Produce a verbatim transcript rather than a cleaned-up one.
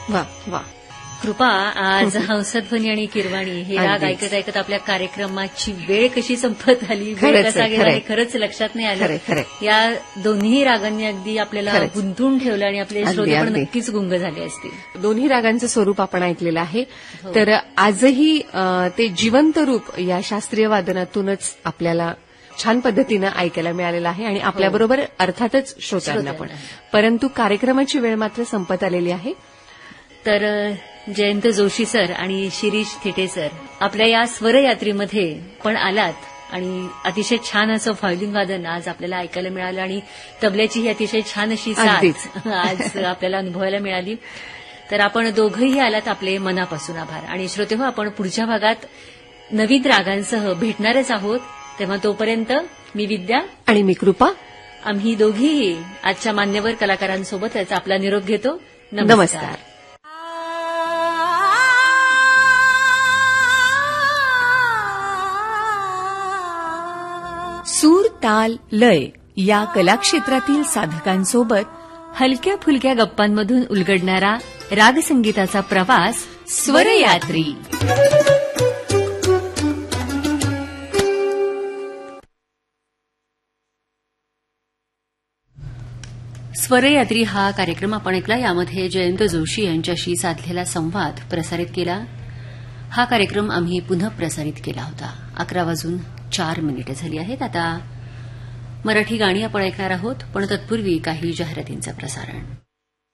वा वा. कृपा, आज हंसध्वनी आणि किरवाणी हे राग अगदीच. ऐकत ऐकत आपल्या कार्यक्रमाची वेळ कशी संपत आली, वेळ खरंच कसा आहे, गेला खरंय. हे खरंच लक्षात नाही खरंय, आलं. खरंय. या दोन्ही रागांनी अगदी आपल्याला खरंच. गुंतून ठेवलं आणि आपले अगदी, श्रोते पण अगदी. नक्कीच गुंग झाले असतील. दोन्ही रागांचं स्वरूप आपण ऐकलेलं आहे. हो. तर आजही अ, ते जिवंत रूप या शास्त्रीय वादनातूनच आपल्याला छान पद्धतीनं ऐकायला मिळालेलं आहे आणि आपल्याबरोबर अर्थातच श्रोत्यांना पण. श्रोत्यांना. परंतु कार्यक्रमाची वेळ मात्र संपत आलेली आहे. तर जयंत जोशी सर आणि शिरीष थिटे सर, आपल्या या स्वरयात्रीमध्ये पण आलात आणि अतिशय छान असं व्हायोलिन वादन आज आपल्याला ऐकायला मिळालं आणि तबल्याची ही अतिशय छान अशी अगदीच. साथ आज आपल्याला अनुभवायला मिळाली. तर आपण दोघंही आलात, आपले मनापासून आभार. आणि श्रोते हो, आपण पुढच्या भागात नवीन रागांसह भेटणारच आहोत. तेव्हा तोपर्यंत मी विद्या आणि मी कृपा, आम्ही दोघीही आजच्या मान्यवर कलाकारांसोबतच आपला निरोप घेतो. नमस्कार. नमस्कार. सूर, ताल, लय या कलाक्षेत्रातील साधकांसोबत हलक्या फुलक्या गप्पांमधून उलगडणारा रागसंगीताचा प्रवास स्वरयात्री. स्वरयात्री हा कार्यक्रम आपण ऐकला. यामध्ये जयंत जोशी यांच्याशी साधलेला संवाद प्रसारित केला. हा कार्यक्रम आम्ही पुन्हा प्रसारित केला होता. अकरा वाजून चार मिनिटे झाली आहेत. आता मराठी गाणी आपण ऐकणार आहोत, पण तत्पूर्वी काही जाहिरातींचं प्रसारण.